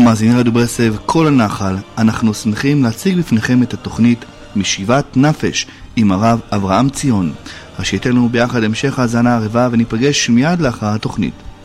מאזיני רדיו ברסלב כל הנחל, אנחנו שמחים להציג בפניכם את התוכנית משיבת נפש עם הרב אברהם ציון. השייתן לנו ביחד המשך האזנה הרבה וניפגש מיד לאחר התוכנית.